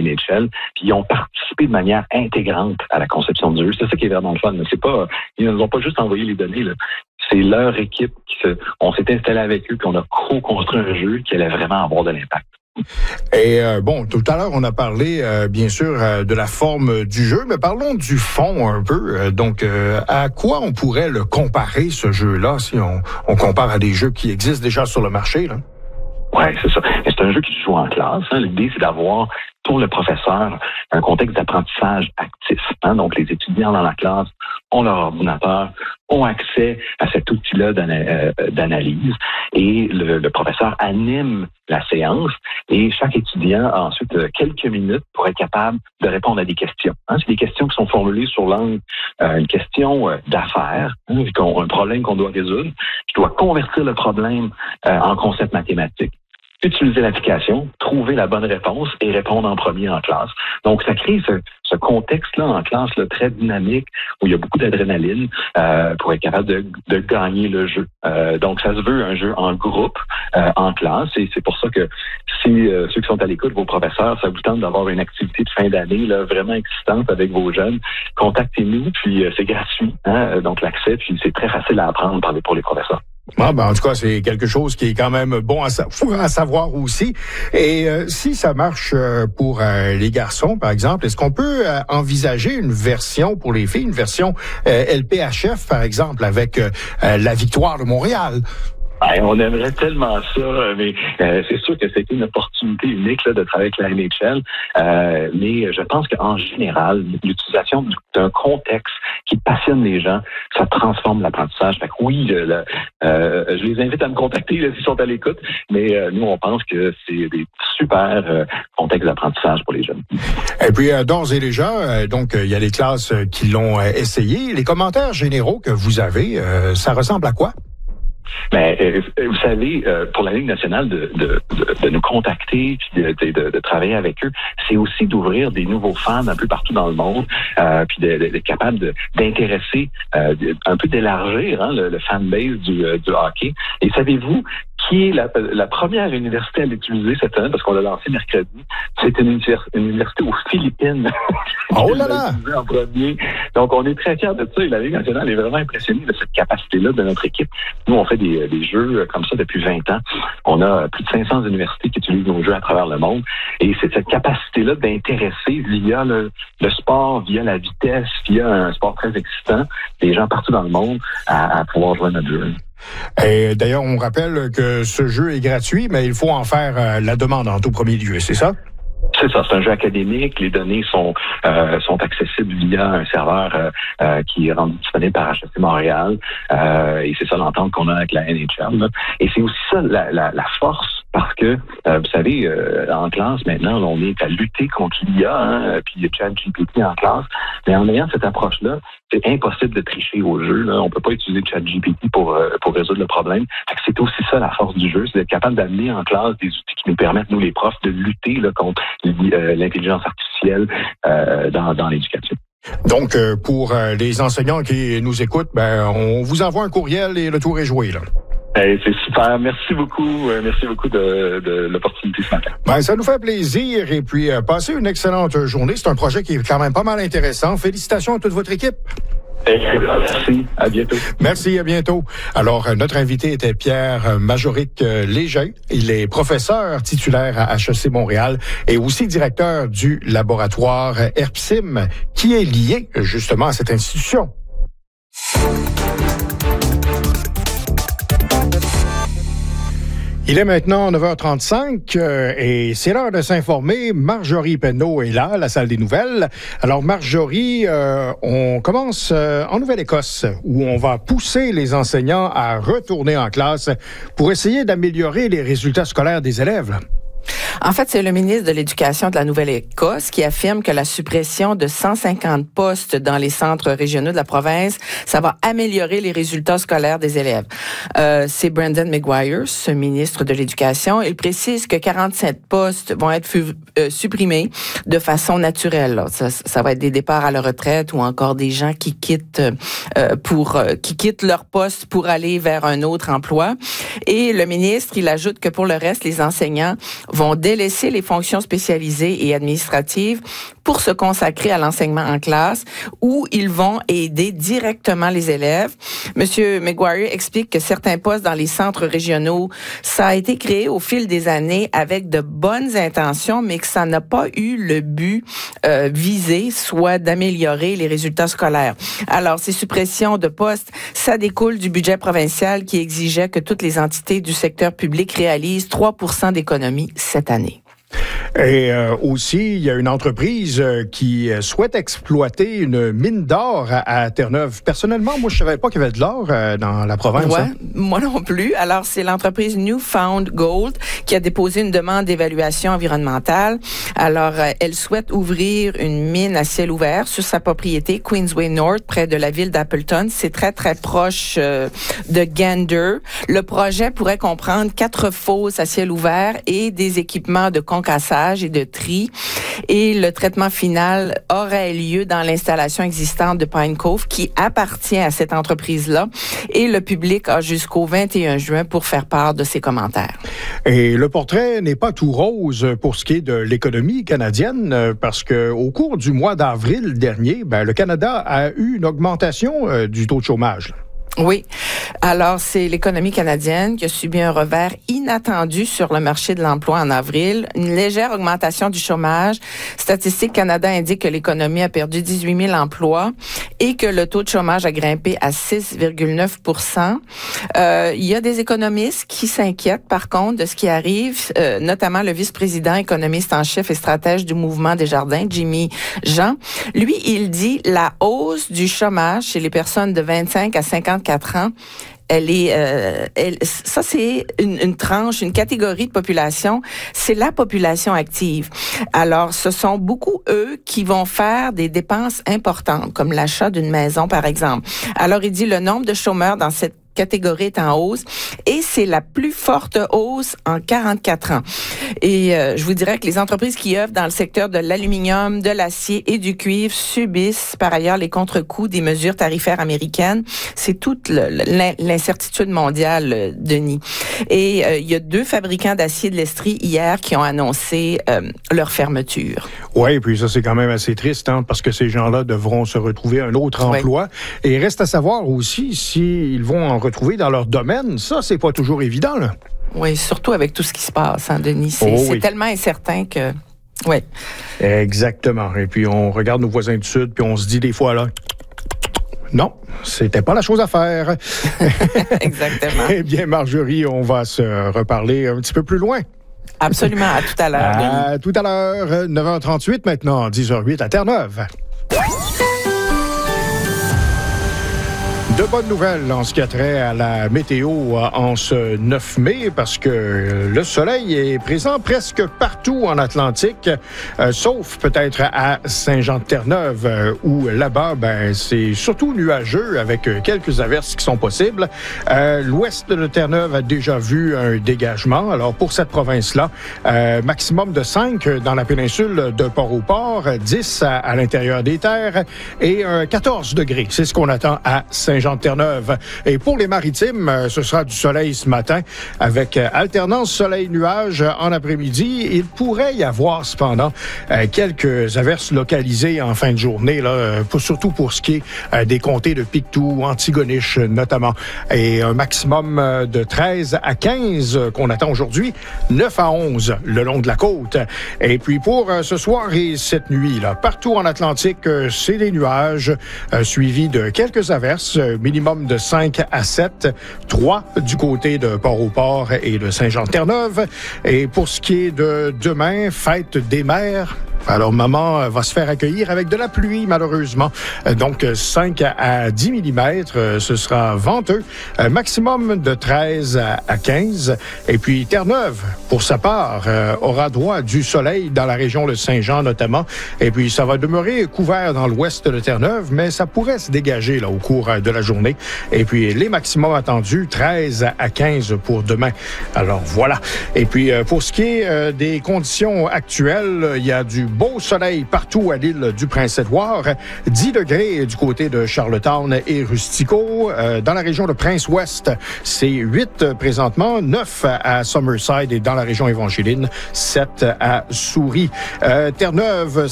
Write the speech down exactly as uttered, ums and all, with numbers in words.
N H L, puis ils ont participé de manière intégrante à la conception du jeu. C'est ça qui est vraiment le fun. C'est pas, ils ne nous ont pas juste envoyé les données, là. C'est leur équipe qui se, on s'est installé avec eux, puis on a co-construit un jeu qui allait vraiment avoir de l'impact. Et euh, bon, tout à l'heure, on a parlé, euh, bien sûr, euh, de la forme du jeu, mais parlons du fond un peu. Euh, donc, euh, à quoi on pourrait le comparer, ce jeu-là, si on, on compare à des jeux qui existent déjà sur le marché, là? Oui, c'est ça. Mais c'est un jeu qui se joue en classe. Hein. L'idée, c'est d'avoir, pour le professeur, un contexte d'apprentissage actif. Hein. Donc, les étudiants dans la classe ont leur ordinateur, ont accès à cet outil-là d'ana- euh, d'analyse et le, le professeur anime la séance et chaque étudiant a ensuite quelques minutes pour être capable de répondre à des questions. Hein. C'est des questions qui sont formulées sur l'angle euh, une question euh, d'affaires, hein, un problème qu'on doit résoudre. Je dois convertir le problème euh, en concept mathématique. Utiliser l'application, trouver la bonne réponse et répondre en premier en classe. Donc, ça crée ce, ce contexte-là en classe là, très dynamique où il y a beaucoup d'adrénaline euh, pour être capable de, de gagner le jeu. Euh, donc, ça se veut un jeu en groupe, euh, en classe, et c'est pour ça que si euh, ceux qui sont à l'écoute, vos professeurs, ça vous tente d'avoir une activité de fin d'année là, vraiment excitante avec vos jeunes, contactez-nous, puis euh, c'est gratuit, hein, donc l'accès, puis c'est très facile à apprendre pour les, pour les professeurs. Ah, ben, en tout cas, c'est quelque chose qui est quand même bon à, sa- à savoir aussi. Et euh, si ça marche euh, pour euh, les garçons, par exemple, est-ce qu'on peut euh, envisager une version pour les filles, une version euh, L P H F, par exemple, avec euh, euh, la victoire de Montréal? Ben, on aimerait tellement ça, mais euh, c'est sûr que c'était une opportunité unique là, de travailler avec la N H L. Euh, mais je pense qu'en général, l'utilisation d'un contexte qui passionne les gens, ça transforme l'apprentissage. Fait que oui, je, le, euh, je les invite à me contacter là, s'ils sont à l'écoute, mais euh, nous, on pense que c'est des super euh, contextes d'apprentissage pour les jeunes. Et puis, euh, d'ores et déjà, euh, donc, il euh, y a les classes euh, qui l'ont euh, essayé. Les commentaires généraux que vous avez, euh, ça ressemble à quoi? Mais euh, vous savez, euh, pour la Ligue nationale, de, de, de, de nous contacter puis de, de, de travailler avec eux, c'est aussi d'ouvrir des nouveaux fans un peu partout dans le monde, euh, puis d'être de, de capable de, d'intéresser, euh, de, un peu d'élargir hein, le, le fanbase du, du hockey. Et savez-vous qui est la, la première université à l'utiliser cette année, parce qu'on l'a lancé mercredi, c'est une, univers, une université aux Philippines. Oh là là! En premier. Donc, on est très fiers de ça et la Ligue nationale est vraiment impressionnée de cette capacité-là de notre équipe. Nous, on fait des, des jeux comme ça depuis vingt ans. On a plus de cinq cents universités qui utilisent nos jeux à travers le monde et c'est cette capacité-là d'intéresser via le, le sport, via la vitesse, via un sport très excitant, des gens partout dans le monde à, à pouvoir jouer à notre jeu. Et d'ailleurs, on rappelle que ce jeu est gratuit, mais il faut en faire euh, la demande en tout premier lieu, c'est ça? C'est ça, c'est un jeu académique. Les données sont euh, sont accessibles via un serveur euh, euh, qui est rendu disponible par H E C Montréal. Euh, et c'est ça l'entente qu'on a avec la N H L. Là. Et c'est aussi ça la, la, la force, parce que, euh, vous savez, euh, en classe, maintenant, on est à lutter contre l'I A, hein, puis il y a ChatGPT en classe. Mais en ayant cette approche-là, c'est impossible de tricher au jeu. Là. On peut pas utiliser ChatGPT pour euh, pour résoudre le problème. Fait que c'est aussi ça la force du jeu, c'est d'être capable d'amener en classe des outils qui nous permettent, nous les profs, de lutter là, contre l'intelligence artificielle euh, dans, dans l'éducation. Donc, euh, pour euh, les enseignants qui nous écoutent, ben, on vous envoie un courriel et le tour est joué, là. Hey, c'est super. Merci beaucoup. Euh, merci beaucoup de, de l'opportunité ce matin. Ben, ça nous fait plaisir et puis euh, passez une excellente journée. C'est un projet qui est quand même pas mal intéressant. Félicitations à toute votre équipe. Merci. À bientôt. Merci, à bientôt. Alors, notre invité était Pierre Majoric Léger. Il est professeur titulaire à H E C Montréal et aussi directeur du laboratoire Herpsim, qui est lié justement à cette institution. Il est maintenant neuf heures trente-cinq euh, et c'est l'heure de s'informer. Marjorie Penneau est là, à la salle des nouvelles. Alors Marjorie, euh, on commence euh, en Nouvelle-Écosse où on va pousser les enseignants à retourner en classe pour essayer d'améliorer les résultats scolaires des élèves. En fait, c'est le ministre de l'Éducation de la Nouvelle-Écosse qui affirme que la suppression de cent cinquante postes dans les centres régionaux de la province, ça va améliorer les résultats scolaires des élèves. Euh, c'est Brendan Maguire, ce ministre de l'Éducation. Il précise que quarante-sept postes vont être fu- euh, supprimés de façon naturelle. Ça, ça va être des départs à la retraite ou encore des gens qui quittent euh, pour euh, qui quittent leur poste pour aller vers un autre emploi. Et le ministre, il ajoute que pour le reste, les enseignants vont délaisser les fonctions spécialisées et administratives pour se consacrer à l'enseignement en classe, où ils vont aider directement les élèves. Monsieur McGuire explique que certains postes dans les centres régionaux, ça a été créé au fil des années avec de bonnes intentions, mais que ça n'a pas eu le but euh, visé, soit d'améliorer les résultats scolaires. Alors, ces suppressions de postes, ça découle du budget provincial qui exigeait que toutes les entités du secteur public réalisent trois pour cent d'économies cette année. Et euh, aussi, il y a une entreprise euh, qui souhaite exploiter une mine d'or à, à Terre-Neuve. Personnellement, moi, je ne savais pas qu'il y avait de l'or euh, dans la province. Ouais, hein? Moi non plus. Alors, c'est l'entreprise Newfound Gold qui a déposé une demande d'évaluation environnementale. Alors, euh, elle souhaite ouvrir une mine à ciel ouvert sur sa propriété Queensway North, près de la ville d'Appleton. C'est très, très proche euh, de Gander. Le projet pourrait comprendre quatre fosses à ciel ouvert et des équipements de concassage et de tri. Et le traitement final aurait lieu dans l'installation existante de Pine Cove qui appartient à cette entreprise-là. Et le public a jusqu'au vingt et un juin pour faire part de ses commentaires. Et le portrait n'est pas tout rose pour ce qui est de l'économie canadienne, parce que au cours du mois d'avril dernier, ben, le Canada a eu une augmentation euh, du taux de chômage. Oui. Alors, c'est l'économie canadienne qui a subi un revers inattendu sur le marché de l'emploi en avril. Une légère augmentation du chômage. Statistique Canada indique que l'économie a perdu dix-huit mille emplois et que le taux de chômage a grimpé à six virgule neuf pour cent. Euh, il y a des économistes qui s'inquiètent, par contre, de ce qui arrive, euh, notamment le vice-président économiste en chef et stratège du mouvement Desjardins, Jimmy Jean. Lui, il dit la hausse du chômage chez les personnes de vingt-cinq à cinquante-quatre ans, elle est, euh, elle, ça c'est une, une tranche, une catégorie de population, c'est la population active. Alors, ce sont beaucoup eux qui vont faire des dépenses importantes, comme l'achat d'une maison par exemple. Alors, il dit le nombre de chômeurs dans cette catégorie est en hausse et c'est la plus forte hausse en quarante-quatre ans. Et euh, je vous dirais que les entreprises qui œuvrent dans le secteur de l'aluminium, de l'acier et du cuivre subissent par ailleurs les contre-coups des mesures tarifaires américaines. C'est toute le, l'incertitude mondiale, Denis. Et euh, il y a deux fabricants d'acier de l'Estrie hier qui ont annoncé euh, leur fermeture. Oui, et puis ça c'est quand même assez triste hein, parce que ces gens-là devront se retrouver un autre emploi. Ouais. Et il reste à savoir aussi s'ils vont en retrouver dans leur domaine. Ça, c'est pas toujours évident, là. Oui, surtout avec tout ce qui se passe, hein, Denis. C'est, oh, c'est oui. tellement incertain que... Oui. Exactement. Et puis, on regarde nos voisins du Sud, puis on se dit des fois, là... Non, c'était pas la chose à faire. Exactement. Eh bien, Marjorie, on va se reparler un petit peu plus loin. Absolument. À tout à l'heure. À Denis. Tout à l'heure. neuf heures trente-huit maintenant, dix heures huit à Terre-Neuve. De bonnes nouvelles en ce qui a trait à la météo en ce neuf mai, parce que le soleil est présent presque partout en Atlantique, euh, sauf peut-être à Saint-Jean-de-Terre-Neuve, euh, où là-bas, ben, c'est surtout nuageux avec quelques averses qui sont possibles. Euh, l'ouest de Terre-Neuve a déjà vu un dégagement. Alors pour cette province-là, euh, maximum de cinq dans la péninsule de Port-au-Port, dix à, à l'intérieur des terres et euh, quatorze degrés. C'est ce qu'on attend à Saint-Jean. Terre-Neuve. Et pour les maritimes, ce sera du soleil ce matin avec alternance soleil-nuage en après-midi. Il pourrait y avoir cependant quelques averses localisées en fin de journée, là, pour, surtout pour ce qui est des comtés de Pictou, Antigonish notamment. Et un maximum de treize à quinze qu'on attend aujourd'hui, neuf à onze le long de la côte. Et puis pour ce soir et cette nuit, là, partout en Atlantique, c'est des nuages euh, suivis de quelques averses. Minimum de cinq à sept, trois du côté de Port-au-Port et de Saint-Jean-de-Terre-Neuve. Et pour ce qui est de demain, fête des mères, alors maman va se faire accueillir avec de la pluie, malheureusement. Donc cinq à dix millimètres, ce sera venteux. Maximum de treize à quinze. Et puis Terre-Neuve, pour sa part, aura droit du soleil dans la région de Saint-Jean notamment. Et puis ça va demeurer couvert dans l'ouest de Terre-Neuve, mais ça pourrait se dégager là au cours de la journée. Et puis les maximums attendus, treize à quinze pour demain. Alors voilà. Et puis pour ce qui est des conditions actuelles, il y a du beau soleil partout à l'île du Prince-Édouard. dix degrés du côté de Charlottetown et Rustico. Euh, dans la région de Prince-Ouest, c'est huit présentement, neuf à Summerside et dans la région évangéline, sept à Souris. Euh, Terre-Neuve,